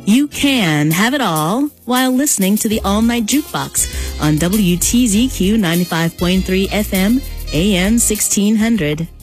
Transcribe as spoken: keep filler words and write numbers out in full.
You can have it all while listening to the All Night Jukebox on W T Z Q ninety-five point three F M, A M sixteen hundred.